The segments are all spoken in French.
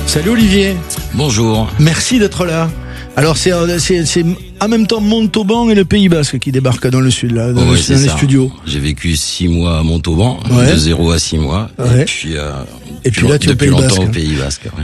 Salut Olivier. Bonjour. Merci d'être là. Alors c'est en même temps Montauban et le Pays Basque qui débarquent dans le sud là, dans les studios. J'ai vécu 6 mois à Montauban, de 0 à 6 mois, ouais. et puis là tu es depuis longtemps au Pays Basque. Ouais.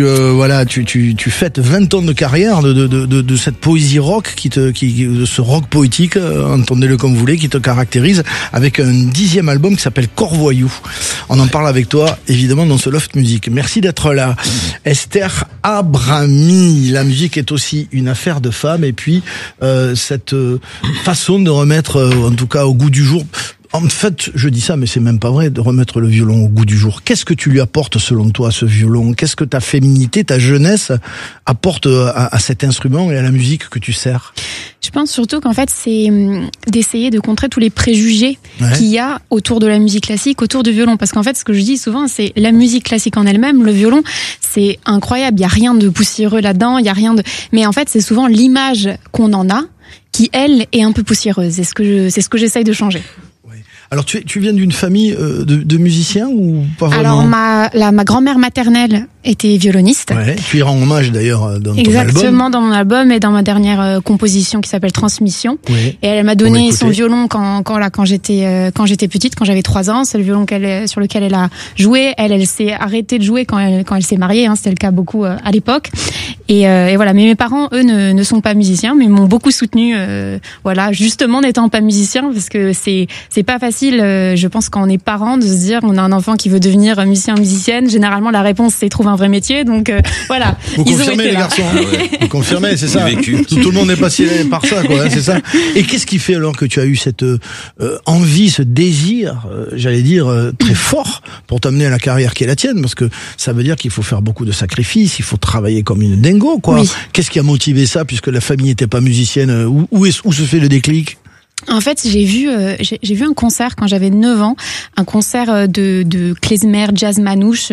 Tu fêtes 20 ans de carrière de cette poésie rock de ce rock poétique, entendez-le comme vous voulez, qui te caractérise avec un 10e album qui s'appelle Corvoyou. On en parle avec toi évidemment dans ce Loft Music. Merci d'être là. Esther Abrami, la musique est aussi une affaire de femme et puis cette façon de remettre en tout cas au goût du jour. En fait, je dis ça, mais c'est même pas vrai, de remettre le violon au goût du jour. Qu'est-ce que tu lui apportes, selon toi, à ce violon? Qu'est-ce que ta féminité, ta jeunesse apporte à cet instrument et à la musique que tu sers? Je pense surtout qu'en fait, c'est d'essayer de contrer tous les préjugés qu'il y a autour de la musique classique, autour du violon. Parce qu'en fait, ce que je dis souvent, c'est la musique classique en elle-même, le violon, c'est incroyable. Il y a rien de poussiéreux là-dedans, il y a rien de... Mais en fait, c'est souvent l'image qu'on en a qui, elle, est un peu poussiéreuse. C'est ce que j'essaye de changer. Alors tu viens d'une famille de musiciens ou pas vraiment? Alors ma grand-mère maternelle était violoniste. Ouais, tu y rends hommage d'ailleurs dans ton album. Exactement, dans mon album et dans ma dernière composition qui s'appelle Transmission. Oui. Et elle m'a donné son violon quand j'étais petite, quand j'avais 3 ans. C'est le violon sur lequel elle a joué. Elle s'est arrêtée de jouer quand elle s'est mariée. C'était le cas beaucoup à l'époque. Et voilà. Mais mes parents, eux, ne sont pas musiciens, mais m'ont beaucoup soutenu. Justement n'étant pas musicien, parce que c'est pas facile. Je pense quand on est parent de se dire on a un enfant qui veut devenir musicien ou musicienne. Généralement, la réponse c'est trouve un vrai métier. Donc voilà. Vous confirmez les garçons. Vous confirmez, c'est ça. Tout le monde n'est passionné par ça, quoi. C'est ça. Et qu'est-ce qui fait alors que tu as eu cette envie, ce désir, j'allais dire très fort, pour t'amener à la carrière qui est la tienne, parce que ça veut dire qu'il faut faire beaucoup de sacrifices, il faut travailler comme une dingo, quoi. Oui. Qu'est-ce qui a motivé ça, puisque la famille n'était pas musicienne? Où se fait le déclic? En fait, j'ai vu un concert quand j'avais 9 ans, un concert de klezmer jazz manouche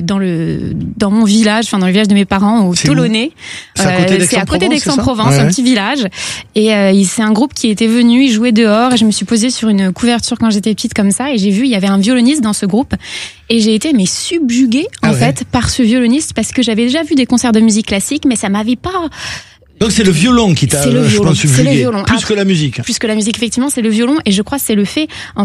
dans mon village, dans le village de mes parents au Toulonnais. C'est à côté d'Aix-en-Provence, un petit village. Et c'est un groupe qui était venu, il jouait dehors. Et je me suis posée sur une couverture quand j'étais petite comme ça, et j'ai vu il y avait un violoniste dans ce groupe. Et j'ai été subjuguée en fait par ce violoniste, parce que j'avais déjà vu des concerts de musique classique, mais ça m'avait pas... Donc c'est le violon qui t'a, je pense, subjugué. C'est le violon. Plus que la musique. Plus que la musique, effectivement, c'est le violon. Et je crois que c'est le fait,